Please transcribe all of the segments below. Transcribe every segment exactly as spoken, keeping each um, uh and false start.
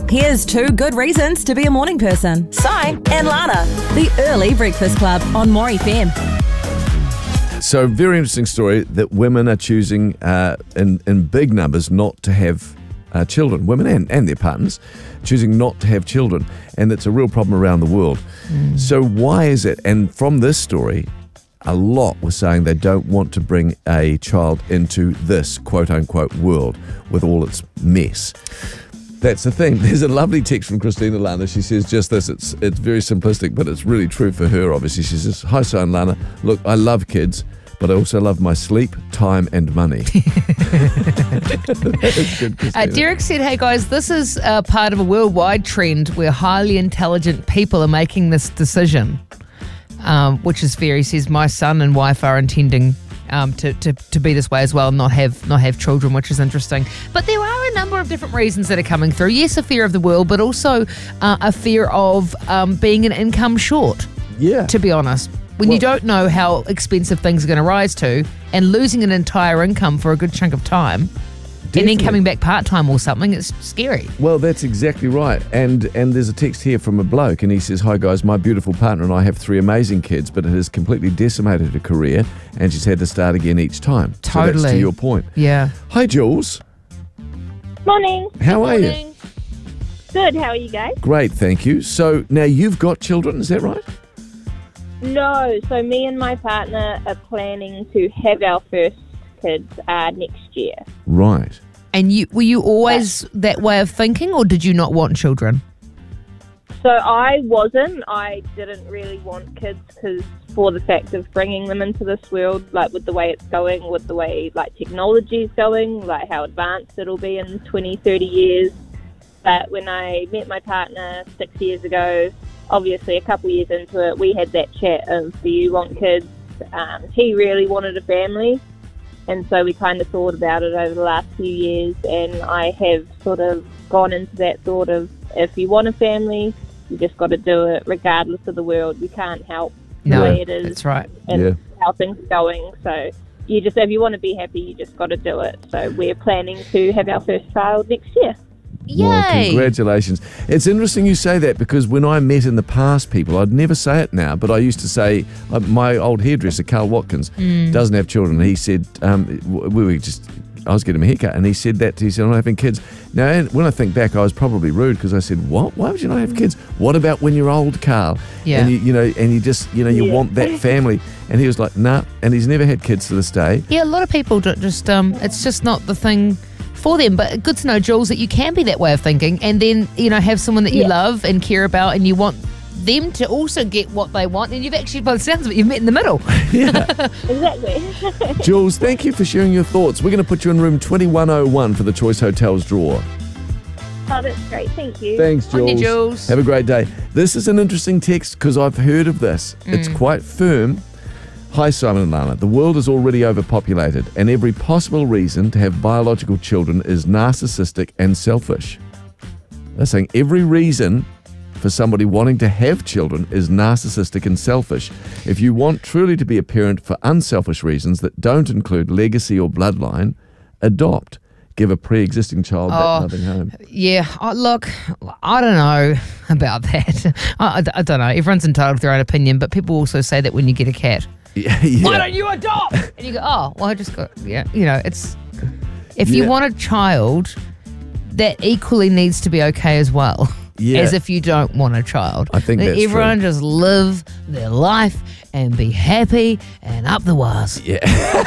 Here's two good reasons to be a morning person. Si and Lana. The Early Breakfast Club on More F M. So, very interesting story that women are choosing uh, in, in big numbers not to have uh, children. Women and, and their partners choosing not to have children. And it's a real problem around the world. Mm. So why is it? And from this story, a lot were saying they don't want to bring a child into this quote-unquote world with all its mess. That's the thing. There's a lovely text from Christina Lana. She says just this. It's it's very simplistic, but it's really true for her, obviously. She says, hi, Si and Lana. Look, I love kids, but I also love my sleep, time, and money. That's good, uh, Derek said, hey, guys, this is uh, part of a worldwide trend where highly intelligent people are making this decision, um, which is fair. He says, my son and wife are intending Um, to, to, to be this way as well and not have not have children, which is interesting. But there are a number of different reasons that are coming through. Yes, a fear of the world, but also uh, a fear of um, being an income short. Yeah. To be honest. When well, you don't know how expensive things are going to rise to and losing an entire income for a good chunk of time definitely. And then coming back part-time or something, it's scary. Well, that's exactly right. And and there's a text here from a bloke, and he says, hi, guys, my beautiful partner and I have three amazing kids, but it has completely decimated her career, and she's had to start again each time. Totally. So that's to your point. Yeah. Hi, Jules. Morning. How are Morning. you? Good. How are you guys? Great, thank you. So now you've got children, is that right? No. So me and my partner are planning to have our first kids uh, next year. Right. And you were you always that way of thinking, or did you not want children? So I wasn't. I didn't really want kids because for the fact of bringing them into this world, like with the way it's going, with the way like technology is going, like how advanced it'll be in twenty, thirty years. But when I met my partner six years ago, obviously a couple of years into it, we had that chat of, do you want kids? Um, he really wanted a family. And so we kind of thought about it over the last few years, and I have sort of gone into that thought of, if you want a family, you just got to do it regardless of the world. You can't help the no, way it is. That's right. And yeah. how things are going. So you just, if you want to be happy, you just got to do it. So we're planning to have our first child next year. Yay! Well, congratulations. It's interesting you say that, because when I met in the past people, I'd never say it now, but I used to say, uh, my old hairdresser, Carl Watkins, mm. doesn't have children. He said, um, we were just, I was getting a haircut, and he said that, he said, I'm not having kids. Now, and when I think back, I was probably rude, because I said, what? Why would you not have kids? What about when you're old, Carl? Yeah. And you, you know, and you just, you know, you Yeah. want that family. And he was like, nah, and he's never had kids to this day. Yeah, a lot of people don't just, um, it's just not the thing for them. But good to know, Jules, that you can be that way of thinking, and then, you know, have someone that you Yeah. love and care about, and you want them to also get what they want, and you've actually, by the sounds of it, you've met in the middle. Yeah. Exactly. Jules, thank you for sharing your thoughts. We're going to put you in room twenty-one oh one for the Choice Hotels draw. Oh, that's great. Thank you. Thanks, On Jules. you, Jules. Have a great day. This is an interesting text because I've heard of this. Mm. It's quite firm. Hi, Simon and Lana. The world is already overpopulated, and every possible reason to have biological children is narcissistic and selfish. They're saying every reason for somebody wanting to have children is narcissistic and selfish. If you want truly to be a parent for unselfish reasons that don't include legacy or bloodline, adopt. Give a pre-existing child that Oh, loving home. Yeah, oh, look, I don't know about that. I, I, I don't know. Everyone's entitled to their own opinion, but people also say that when you get a cat. Yeah, yeah. Why don't you adopt? And you go, oh, well, I just got, yeah, you know, it's, if you Yeah. want a child, that equally needs to be okay as well. Yeah. As if you don't want a child. I think Let that's everyone just live their life and be happy and up the wires. Yeah.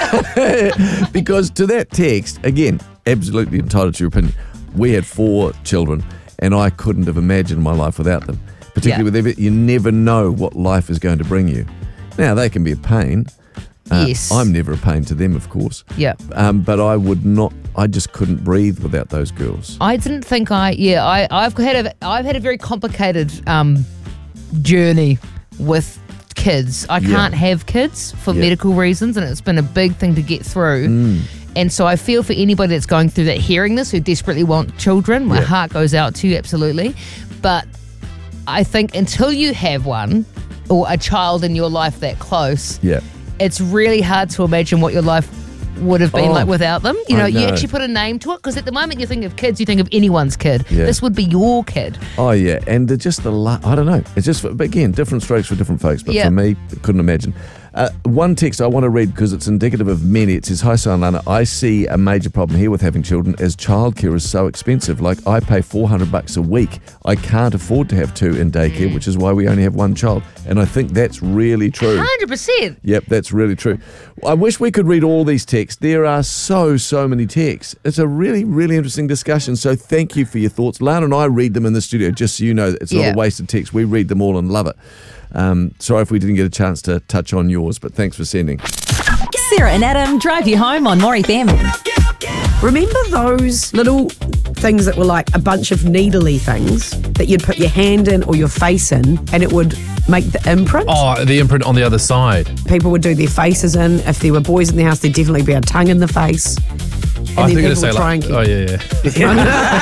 Because to that text, again, absolutely entitled to your opinion. We had four children, and I couldn't have imagined my life without them. Particularly Yeah. with every, you never know what life is going to bring you. Now, they can be a pain. Uh, Yes. I'm never a pain to them, of course. Yeah. Um, but I would not, I just couldn't breathe without those girls. I didn't think I, yeah, I, I've had a, I've had a very complicated um, journey with kids. I Yeah. can't have kids for Yeah. medical reasons, and it's been a big thing to get through. Mm. And so I feel for anybody that's going through that, hearing this, who desperately want children. My Yeah. heart goes out to you, absolutely. But I think until you have one or a child in your life that close, Yeah. it's really hard to imagine what your life would have been Oh, like without them. You know, I you know. actually put a name to it, because at the moment you think of kids, you think of anyone's kid. Yeah. This would be your kid. Oh, yeah. And they're just the, la- I don't know. It's just, but again, different strokes for different folks. But Yeah. for me, I couldn't imagine. Uh, one text I want to read because it's indicative of many. It says, "Hi, Si and Lana. I see a major problem here with having children as childcare is so expensive. Like, I pay four hundred bucks a week. I can't afford to have two in daycare, which is why we only have one child." And I think that's really true. one hundred percent. Yep, that's really true. I wish we could read all these texts. There are so, so many texts. It's a really, really interesting discussion. So thank you for your thoughts. Lana and I read them in the studio, just so you know it's not Yeah. a wasted text. We read them all and love it. Um, sorry if we didn't get a chance to touch on yours, but thanks for sending. Sarah and Adam drive you home on More F M. Remember those little things that were like a bunch of needly things that you'd put your hand in or your face in and it would make the imprint? Oh, the imprint on the other side. People would do their faces in. If there were boys in the house, there'd definitely be a tongue in the face. And I then think it'd people say would try like, and keep... oh yeah,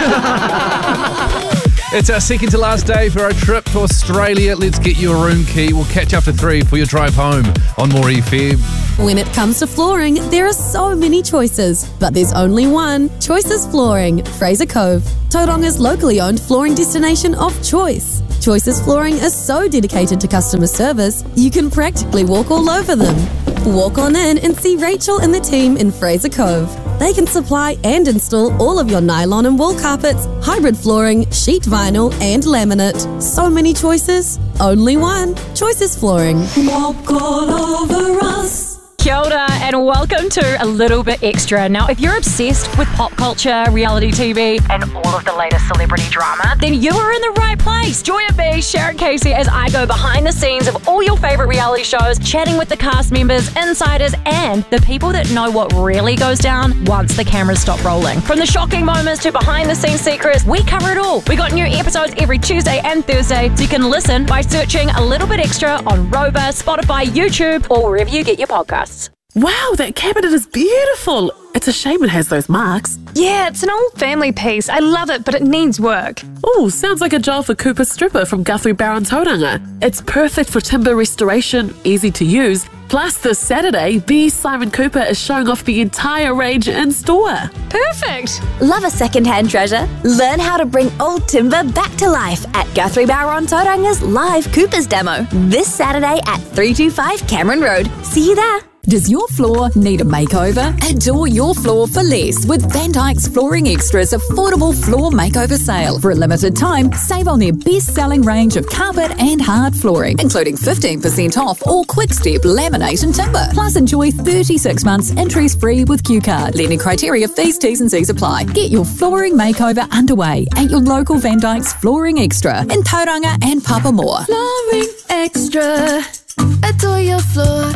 yeah. It's our second to last day for our trip to Australia. Let's get your room key. We'll catch up to three for your drive home on More F M. When it comes to flooring, there are so many choices, but there's only one. Choices Flooring, Fraser Cove, Tauranga's locally owned flooring destination of choice. Choices Flooring is so dedicated to customer service, you can practically walk all over them. Walk on in and see Rachel and the team in Fraser Cove. They can supply and install all of your nylon and wool carpets, hybrid flooring, sheet vinyl and laminate. So many choices, only one. Choices Flooring. Walk all over us. Kia ora and welcome to A Little Bit Extra. Now, if you're obsessed with pop culture, reality T V, and all of the latest celebrity drama, then you are in the right place. Join me, Sharon Casey, as I go behind the scenes of all your favorite reality shows, chatting with the cast members, insiders, and the people that know what really goes down once the cameras stop rolling. From the shocking moments to behind the scenes secrets, we cover it all. We got new episodes every Tuesday and Thursday, so you can listen by searching A Little Bit Extra on Rover, Spotify, YouTube, or wherever you get your podcasts. Wow, that cabinet is beautiful. It's a shame it has those marks. Yeah, it's an old family piece. I love it, but it needs work. Oh, sounds like a job for Cooper Stripper from Guthrie Barron Tauranga. It's perfect for timber restoration, easy to use. Plus, this Saturday, B. Simon Cooper is showing off the entire range in store. Perfect. Love a second-hand treasure? Learn how to bring old timber back to life at Guthrie Barron Tauranga's live Coopers demo this Saturday at three two five Cameron Road. See you there. Does your floor need a makeover? Adore your floor for less with Van Dyke's Flooring Extra's affordable floor makeover sale. For a limited time, save on their best-selling range of carpet and hard flooring, including fifteen percent off all quick-step laminate and timber. Plus, enjoy thirty-six months interest-free with Q Card. Lending criteria, fees, T's and C's apply. Get your flooring makeover underway at your local Van Dyke's Flooring Extra in Tauranga and Papamoa. Flooring Extra. Adore your floor.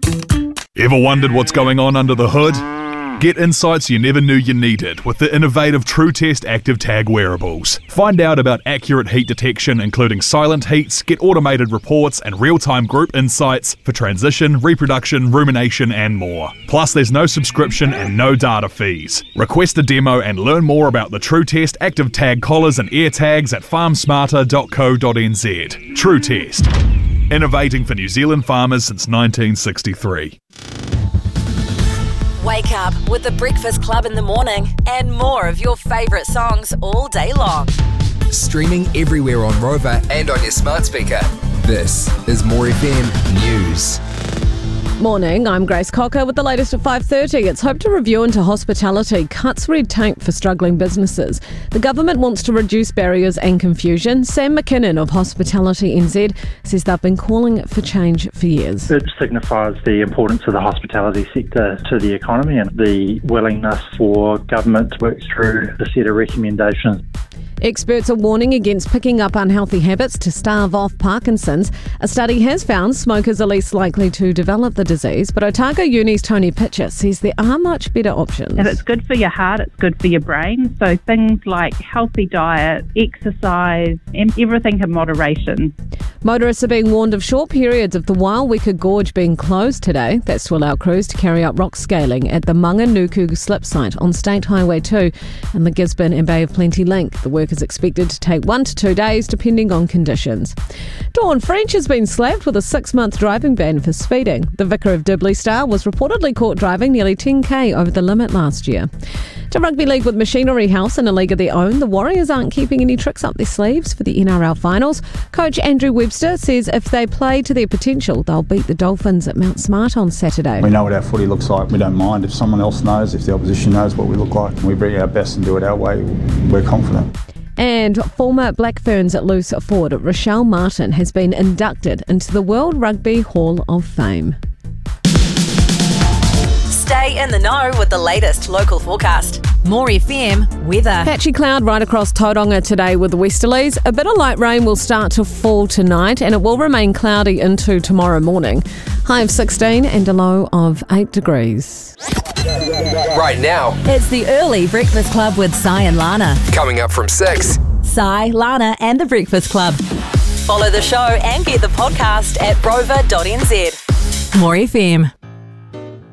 Ever wondered what's going on under the hood? Get insights you never knew you needed with the innovative TrueTest Active Tag wearables. Find out about accurate heat detection, including silent heats, get automated reports and real-time group insights for transition, reproduction, rumination and more. Plus, there's no subscription and no data fees. Request a demo and learn more about the TrueTest Active Tag collars and ear tags at farm smarter dot co dot n z. TrueTest. Innovating for New Zealand farmers since nineteen sixty-three. Wake up with the Breakfast Club in the morning and more of your favourite songs all day long. Streaming everywhere on Rover and on your smart speaker. This is More F M News. Morning, I'm Grace Cocker with the latest at five thirty. It's hoped to review into hospitality cuts red tape for struggling businesses. The government wants to reduce barriers and confusion. Sam McKinnon of Hospitality N Z says they've been calling for change for years. It signifies the importance of the hospitality sector to the economy and the willingness for government to work through a set of recommendations. Experts are warning against picking up unhealthy habits to stave off Parkinson's. A study has found smokers are least likely to develop the disease, but Otago Uni's Tony Pitcher says there are much better options. If it's good for your heart, it's good for your brain. So things like healthy diet, exercise, and everything in moderation. Motorists are being warned of short periods of the Wailweka Gorge being closed today. That's to allow crews to carry out rock scaling at the Manganuku slip site on State Highway two and the Gisborne and Bay of Plenty link. The work is expected to take one to two days depending on conditions. Dawn French has been slapped with a six-month driving ban for speeding. The Vicar of Dibley star was reportedly caught driving nearly ten k over the limit last year. To rugby league with Machinery House in a league of their own, the Warriors aren't keeping any tricks up their sleeves for the N R L finals. Coach Andrew Webster says if they play to their potential, they'll beat the Dolphins at Mount Smart on Saturday. We know what our footy looks like. We don't mind if someone else knows, if the opposition knows what we look like. We bring our best and do it our way. We're confident. And former Black Ferns at loose forward Rochelle Martin has been inducted into the World Rugby Hall of Fame. Stay in the know with the latest local forecast. More F M weather. Patchy cloud right across Tauranga today with westerlies. A bit of light rain will start to fall tonight and it will remain cloudy into tomorrow morning. High of sixteen and a low of eight degrees. Right now, It's the Early Breakfast Club with Sai and Lana. coming up from six. Sai, Lana and the Breakfast Club. Follow the show and get the podcast at rover dot n z. More F M.